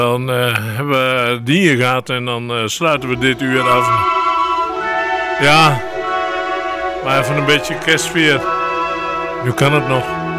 Dan hebben we die hier gehad en dan sluiten we dit uur af. Ja, maar even een beetje kerstsfeer. Nu kan het nog.